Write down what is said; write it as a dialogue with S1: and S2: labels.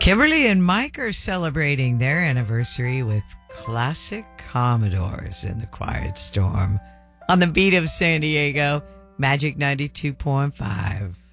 S1: Kimberly and Mike are celebrating their anniversary with classic Commodores in the Quiet Storm on the beat of San Diego, Magic 92.5.